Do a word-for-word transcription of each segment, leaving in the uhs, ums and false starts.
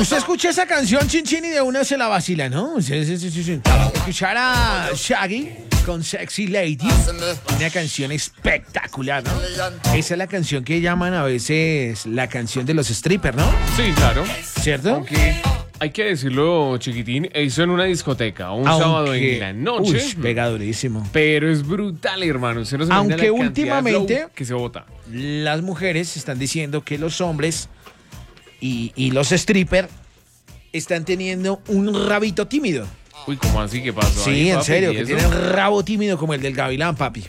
Usted escucha esa canción, Chinchín, y de una se la vacila, ¿no? Sí, sí, sí, sí, sí. Escuchar a Shaggy con Sexy Lady, una canción espectacular, ¿no? Esa es la canción que llaman a veces la canción de los strippers, ¿no? Sí, claro. ¿Cierto? Aunque hay que decirlo, chiquitín, hizo en una discoteca, un Aunque, sábado en la noche. Uy, pega durísimo. Pero es brutal, hermano. Usted no se imagina Aunque la cantidad últimamente de flow que se bota. Las mujeres están diciendo que los hombres y, y los strippers están teniendo un rabito tímido. Uy, ¿cómo así? ¿Qué pasó? Sí, ahí, en papi? serio, ¿Y que eso? tienen rabo tímido como el del gavilán, papi.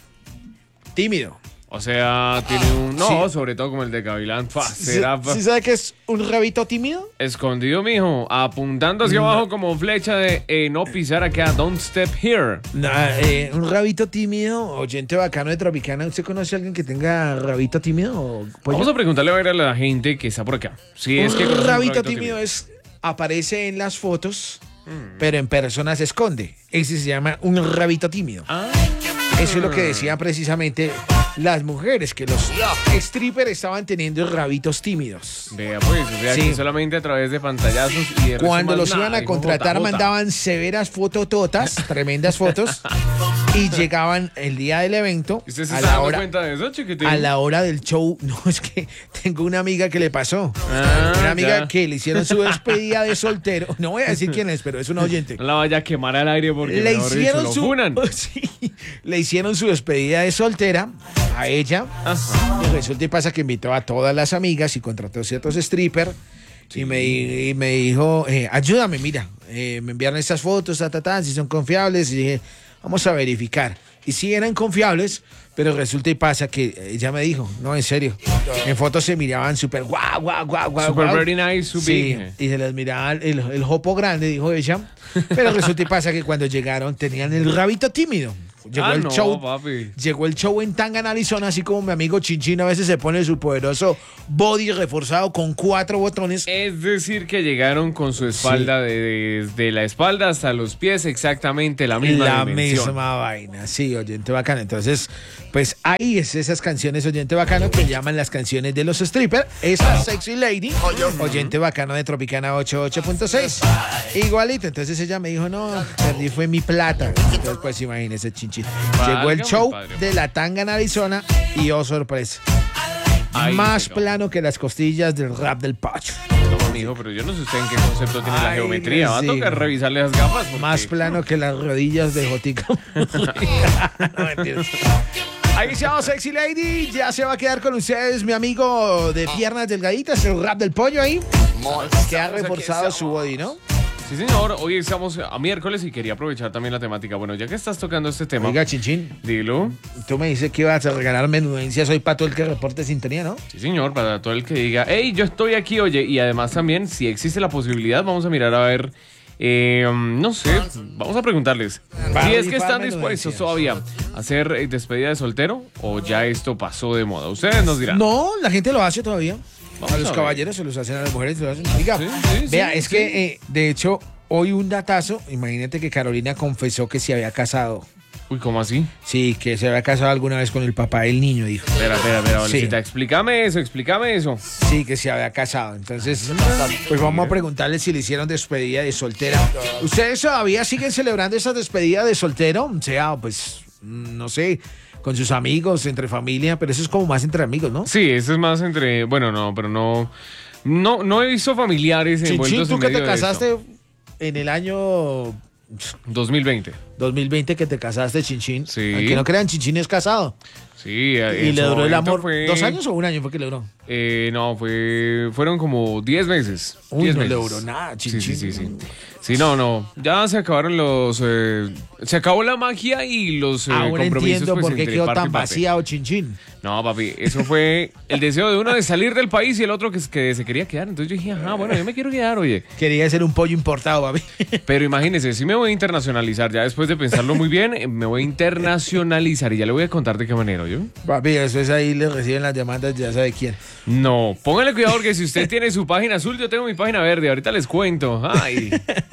Tímido. O sea, tiene un... No, Sí. sobre todo como el de Gavilán. Fa, será ¿Sí, fa- sí sabe qué es un rabito tímido? escondido, mijo. Apuntando hacia abajo como flecha de eh, no pisar acá. Don't step here. Nah, eh, un rabito tímido, oyente bacano de Tropicana. ¿Usted conoce a alguien que tenga rabito tímido? O pollo? Vamos a preguntarle a ver a la gente que está por acá. Si es que un conoce rabito tímido es aparece en las fotos, pero en persona se esconde. Ese se llama un rabito tímido. Ah. Eso es lo que decían precisamente las mujeres, que los strippers estaban teniendo rabitos tímidos. Vea pues, o sea Sí. que solamente a través de pantallazos y de resto Cuando más los nada, iban a hijo, contratar jota, jota. mandaban severas fotototas, tremendas fotos, y llegaban el día del evento ¿Y ¿Usted se a está la dando hora cuenta de eso, chiquitín? a la hora del show. No, es que tengo una amiga que le pasó. Ah, una amiga ya. que le hicieron su despedida de soltero. No voy a decir quién es, pero es una oyente. No la vaya a quemar al aire porque Le mejor dicho, hicieron lo su funan. sí, le hicieron su despedida de soltera a ella. Ajá. Y resulta y pasa que invitó a todas las amigas y contrató ciertos strippers. Y, me, y me dijo, eh, ayúdame, mira, eh, me enviaron estas fotos, ta, ta, ta, si son confiables. Y dije, vamos a verificar. Y sí eran confiables, pero resulta y pasa que ella me dijo, no, en serio, en fotos se miraban súper guau, guau, guau, guau. Super guau. very nice, super Sí, big. y se les miraba el, el jopo grande, dijo ella. Pero resulta y pasa que cuando llegaron tenían el rabito tímido. Llegó Ah, el no, show. papi. Llegó el show en Tangan, Arizona, así como mi amigo Chinchín a veces se pone su poderoso body reforzado con cuatro botones. Es decir, que llegaron con su espalda de- desde la espalda hasta los pies, exactamente la misma La dimensión. misma vaina, sí, oyente bacano. Entonces, pues ahí es esas canciones, oyente bacano, que llaman las canciones de los strippers. Esta Sexy Lady, oyente bacano de Tropicana ochenta y ocho punto seis. Igualito, entonces ella me dijo, no, perdí fue mi plata. Entonces, pues imagínese, Chinchín. Llegó el Válgame, show padre. de la tanga en Arizona y oh, sorpresa. Ay, Más no. plano que las costillas del rap del Pacho. No, mijo, pero yo no sé usted en qué concepto tiene la Ay, geometría. Va a sí. tocar revisarle las gafas. porque- Más plano que las rodillas de Jotica. No, mentiras. Ahí se llama Sexy Lady. Ya se va a quedar con ustedes mi amigo de piernas delgaditas, el rap del pollo ahí. Que ha reforzado su body, ¿no? Sí, señor. Hoy estamos a miércoles y quería aprovechar también la temática. Bueno, ya que estás tocando este tema, Oiga, Chinchín, dilo. tú me dices que ibas a regalar menudencias hoy para todo el que reporte sintonía, ¿no? Sí, señor, para todo el que diga, hey, yo estoy aquí, oye. Y además también, si existe la posibilidad, vamos a mirar a ver, eh, no sé, vamos a preguntarles. Va Si a es que rifar están menudencias. dispuestos todavía a hacer eh, despedida de soltero o ya esto pasó de moda. Ustedes nos dirán. No, la gente lo hace todavía. Vamos a los a ver. caballeros se los hacen a las mujeres, se los hacen. Oiga, Sí, sí, vea, sí, es sí. que, eh, de hecho, hoy un datazo, imagínate que Carolina confesó que se había casado. Uy, ¿cómo así? Sí, que se había casado alguna vez con el papá del niño, dijo. Espera, espera, espera, Sí. Valecita, explícame eso, explícame eso. Sí, que se había casado. Entonces, pues vamos a preguntarle si le hicieron despedida de soltera. ¿Ustedes todavía siguen celebrando esa despedida de soltero? O sea, pues, mm, no sé, con sus amigos, entre familia, pero eso es como más entre amigos, ¿no? Sí, eso es más entre, bueno, no, pero no, no, no he visto familiares Chinchín, envueltos tú en que medio te de esto. casaste en el año dos mil veinte. dos mil veinte, que te casaste, Chinchín. Sí. Aunque no crean, Chinchín es casado. Sí, Y en le su duró el momento amor. fue- ¿Dos años o un año fue que le duró? Eh, no, fue, fueron como diez meses. Uy, diez no le meses. duró nada, Sí, Chinchín. sí, sí, sí. Sí, no, no. Ya se acabaron los. eh, se acabó la magia y los eh, Ahora compromisos. entiendo pues, por qué entre quedó parte y tan parte. vaciado, Chinchín. No, papi, eso fue el deseo de uno de salir del país y el otro que, que se quería quedar. Entonces yo dije, ajá, bueno, yo me quiero quedar, oye. Quería ser un pollo importado, papi. Pero imagínese, si me voy a internacionalizar, ya después de pensarlo muy bien, eh, me voy a internacionalizar y ya le voy a contar de qué manera, ¿yo? Papi, eso es ahí, le reciben las demandas, ya sabe quién. No, póngale cuidado porque si usted tiene su página azul, yo tengo mi página verde. Ahorita les cuento. Ay.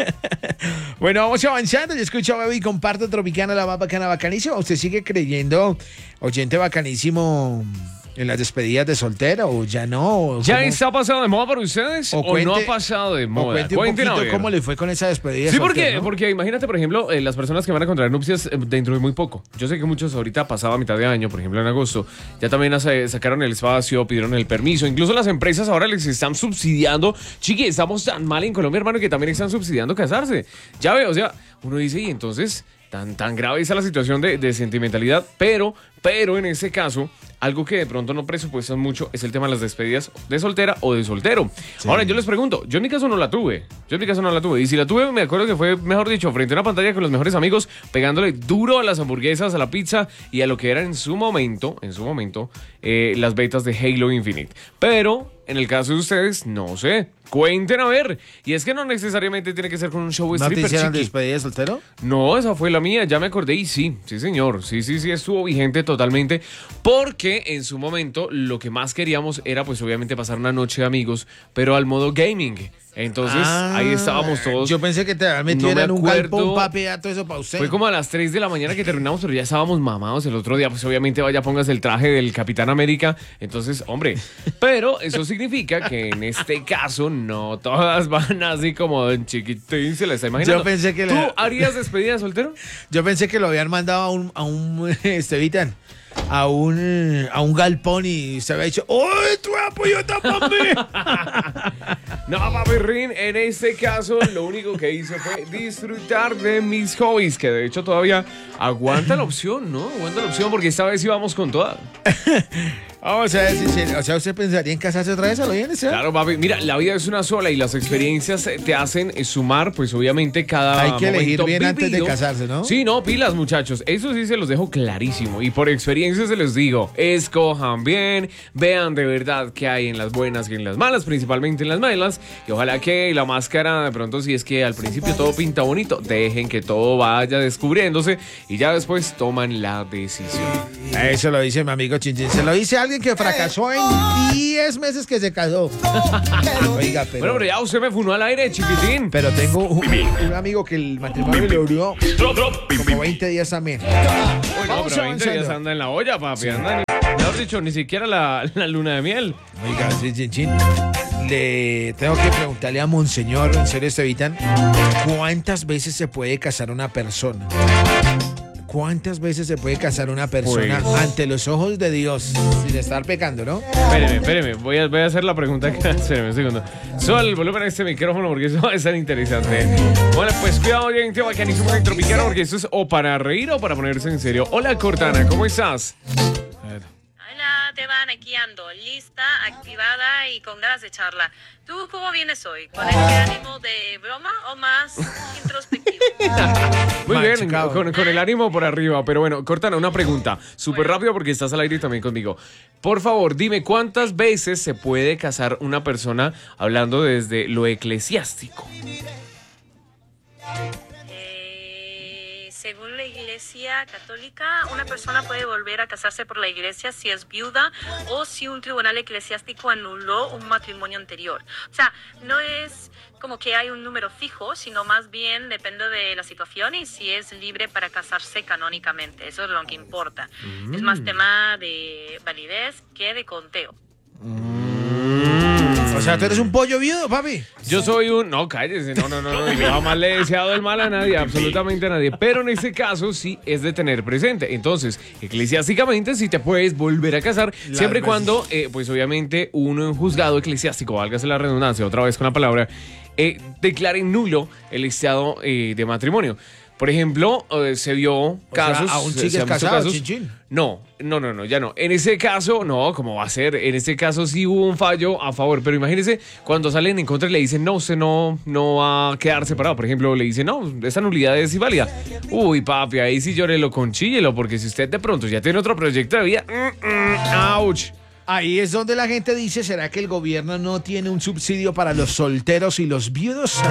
Bueno, vamos avanzando. Yo escucho a Bebé y comparto Tropicana, la más bacana, bacanísima. ¿Usted sigue creyendo, oyente bacanísimo, en las despedidas de soltera o ya no? O ¿Ya cómo, está pasado de moda para ustedes o, cuente, no ha pasado de moda? O cuente un Cuenten a poquito ver. cómo le fue con esa despedida. Sí, de soltera, porque, ¿no? porque imagínate, por ejemplo, eh, las personas que van a contraer nupcias eh, dentro de muy poco. Yo sé que muchos ahorita, pasado a mitad de año, por ejemplo en agosto, ya también hace- sacaron el espacio, pidieron el permiso. Incluso las empresas ahora les están subsidiando. Chiqui, estamos tan mal en Colombia, hermano, que también están subsidiando casarse. Ya ve, o sea, uno dice, y entonces, tan, tan grave está la situación de, de sentimentalidad, pero, pero en ese caso, algo que de pronto no presupuestan mucho es el tema de las despedidas de soltera o de soltero. Sí. Ahora, yo les pregunto, yo en mi caso no la tuve. Yo en mi caso no la tuve. Y si la tuve, me acuerdo que fue, mejor dicho, frente a una pantalla con los mejores amigos, pegándole duro a las hamburguesas, a la pizza y a lo que eran en su momento, en su momento, eh, las betas de Halo Infinite. Pero, en el caso de ustedes, no sé. Cuenten a ver. Y es que no necesariamente tiene que ser con un show ¿No stripper, te hicieron chiqui. despedida de soltero? No, esa fue la mía, ya me acordé y sí, sí señor, sí, sí, sí, estuvo vigente totalmente porque en su momento lo que más queríamos era pues obviamente pasar una noche de amigos, pero al modo gaming. Entonces Ah, ahí estábamos todos. Yo pensé que te habían metido No me en un acuerdo. galpón, papi, ya todo eso para usted. Fue como a las tres de la mañana que terminamos, pero ya estábamos mamados el otro día. Pues obviamente vaya, pongas el traje del Capitán América. Entonces, hombre, pero eso significa que en este caso no todas van así como en chiquitín, se la está imaginando. Yo pensé que ¿Tú le- harías despedida de soltero? Yo pensé que lo habían mandado a un, a un Estevitan, a un, a un galpón y se había dicho, ¡Uy, tu apoyota, papi! No, papi Rin, en este caso lo único que hice fue disfrutar de mis hobbies, que de hecho todavía aguanta la opción, ¿no? Aguanta la opción porque esta vez íbamos con toda. Vamos a ver si, si- o sea, ¿usted pensaría en casarse otra vez a lo bien? ¿Sí? Claro, papi, mira, la vida es una sola y las experiencias eh, te hacen eh, sumar, pues obviamente cada Hay que elegir momento bien antes de vivido. casarse, ¿no? Sí, no, pilas, muchachos, eso sí se los dejo clarísimo y por experiencia se les digo, escojan bien, vean de verdad qué hay en las buenas y en las malas, principalmente en las malas, y ojalá que la máscara de pronto si es que al principio todo pinta bonito, dejen que todo vaya descubriéndose y ya después toman la decisión. Eso lo dice mi amigo Chinchín. Se lo dice alguien que fracasó en diez meses que se casó. Oiga, pero... Bueno, pero ya usted me funó al aire, chiquitín. Pero tengo un, un amigo que el matrimonio le duró como veinte días también. Uy, no, Vamos pero veinte días avanzando. anda en la olla, papi. Anda ni, mejor dicho, ni siquiera la, la luna de miel. Oiga, sí, Chinchín, le tengo que preguntarle a Monseñor, en serio, Estevitan, ¿cuántas veces se puede casar una persona? ¿Cuántas veces se puede casar una persona Pues- ante los ojos de Dios sin estar pecando, no? Espéreme, espéreme. Voy a, voy a hacer la pregunta. Espéreme un segundo. Sol, el volumen a este micrófono porque eso va a estar interesante. Bueno, pues cuidado, oyente, bacanísimo de Tropicana porque esto es o para reír o para ponerse en serio. Hola, Cortana, ¿cómo estás? Hola, Teban, aquí ando, lista, activada y con ganas de charla. ¿Tú cómo vienes hoy? ¿Con este ánimo de broma o más introspectivo? Muy bien, Machacado. con, con el ánimo por arriba. Pero bueno, Cortana, una pregunta. Súper rápido porque estás al aire también conmigo. Por favor, dime, ¿cuántas veces se puede casar una persona hablando desde lo eclesiástico? Eh, según la Iglesia Católica, una persona puede volver a casarse por la Iglesia si es viuda o si un tribunal eclesiástico anuló un matrimonio anterior. O sea, no es como que hay un número fijo, sino más bien depende de la situación y si es libre para casarse canónicamente. Eso es lo que importa. Es más tema de validez que de conteo. O sea, tú eres un pollo viudo, papi. Yo soy un... No, cállese. No, no, no, no. Yo jamás le he deseado el mal a nadie, absolutamente a nadie. Pero en este caso sí es de tener presente. Entonces, eclesiásticamente sí te puedes volver a casar, Las siempre y veces. cuando, eh, pues obviamente, uno en juzgado eclesiástico, válgase la redundancia, otra vez con la palabra, eh, declare nulo el estado eh, de matrimonio. Por ejemplo, eh, se vio sea, casos... ¿aún se- sigues se han visto casado, casos- Chinchín? No, no, no, no, ya no. En ese caso, no, ¿cómo va a ser? En este caso sí hubo un fallo a favor, pero imagínese cuando salen en contra y le dicen, no, usted no, no va a quedar separado. Por ejemplo, le dicen, no, esa nulidad es inválida. Uy, papi, ahí sí llórelo, conchíllelo, porque si usted de pronto ya tiene otro proyecto de vida, mm, mm, ouch. Ahí es donde la gente dice, ¿será que el gobierno no tiene un subsidio para los solteros y los viudos?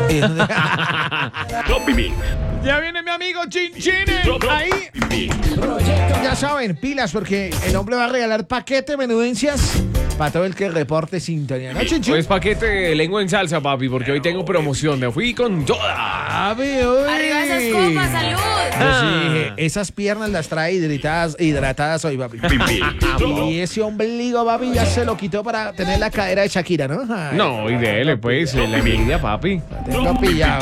Ya viene mi amigo Chinchine. Ahí. Ya saben, pilas, porque el hombre va a regalar paquete de menudencias Para todo el que reporte sintonía. ¿No, Chinchu? Pues paquete de lengua en salsa, papi, porque hoy tengo promoción. Me fui con toda. Papi, uy. Arriba esas copas, salud. Yo sí dije, esas piernas las trae hidratadas, hidratadas hoy, papi. Y ese ombligo, papi, ya se lo quitó para tener la cadera de Shakira, ¿no? Ay, No, y dele, pues, la envidia, papi. tengo pillado.